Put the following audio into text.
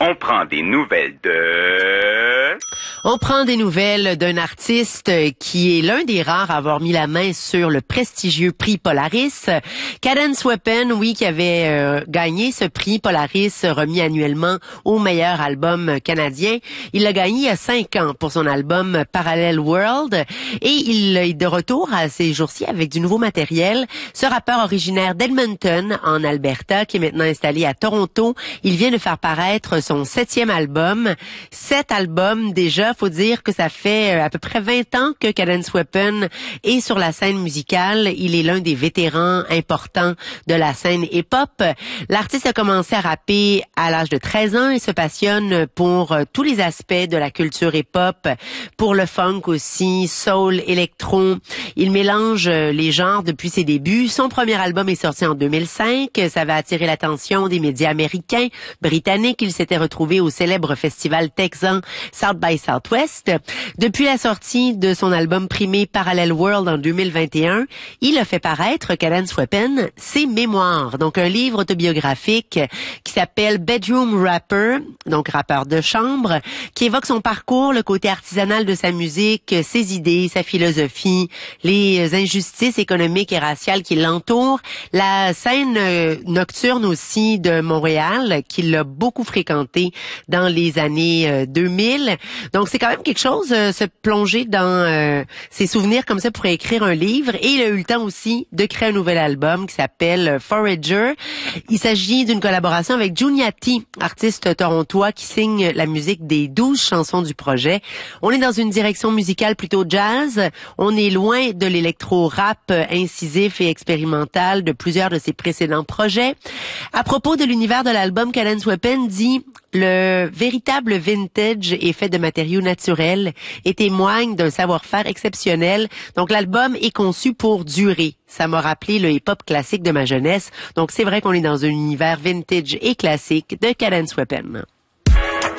On prend des nouvelles de... On prend des nouvelles d'un artiste qui est l'un des rares à avoir mis la main sur le prestigieux prix Polaris. Cadence Weapon, oui, qui avait gagné ce prix Polaris remis annuellement au meilleur album canadien. Il l'a gagné il y a 5 ans pour son album Parallel World et il est de retour à ces jours-ci avec du nouveau matériel. Ce rappeur originaire d'Edmonton, en Alberta, qui est maintenant installé à Toronto, il vient de faire paraître son 7e album. 7 albums déjà, faut dire que ça fait à peu près 20 ans que Cadence Weapon est sur la scène musicale. Il est l'un des vétérans importants de la scène hip-hop. L'artiste a commencé à rapper à l'âge de 13 ans et se passionne pour tous les aspects de la culture hip-hop, pour le funk aussi, soul, électro. Il mélange les genres depuis ses débuts. Son premier album est sorti en 2005. Ça va attirer l'attention des médias américains, britanniques. Il s'était retrouvé au célèbre festival texan South by Southwest. Depuis la sortie de son album primé Parallel World en 2021, il a fait paraître, Cadence Weapon, ses mémoires. Donc un livre autobiographique qui s'appelle Bedroom Rapper, donc rappeur de chambre, qui évoque son parcours, le côté artisanal de sa musique, ses idées, sa philosophie, les injustices économiques et raciales qui l'entourent, la scène nocturne aussi de Montréal, qu'il a beaucoup fréquenté dans les années 2000. Donc c'est quand même quelque chose, se plonger dans ses souvenirs comme ça pour écrire un livre. Et il a eu le temps aussi de créer un nouvel album qui s'appelle Forager. Il s'agit d'une collaboration avec Juniati, artiste torontois qui signe la musique des 12 chansons du projet. On est dans une direction musicale plutôt jazz. On est loin de l'électro-rap incisif et expérimental de plusieurs de ses précédents projets. À propos de l'univers de l'album, Cadence Weapon dit: le véritable vintage est fait de matériaux naturels et témoigne d'un savoir-faire exceptionnel. Donc l'album est conçu pour durer. Ça m'a rappelé le hip-hop classique de ma jeunesse. Donc c'est vrai qu'on est dans un univers vintage et classique de Cadence Weapon.